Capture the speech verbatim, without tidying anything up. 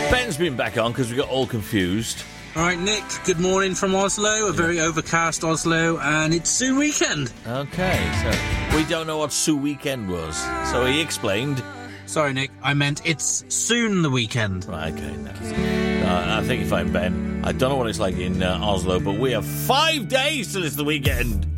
Ben's been back on because we got all confused. All right, Nick, good morning from Oslo, a yeah. very overcast Oslo, and it's Sue Weekend. Okay, so we don't know what Sue Weekend was, so he explained. Sorry, Nick, I meant it's soon the weekend. Right, okay, no. Uh, I think you're fine, Ben. I don't know what it's like in uh, Oslo, but we have five days till it's the weekend.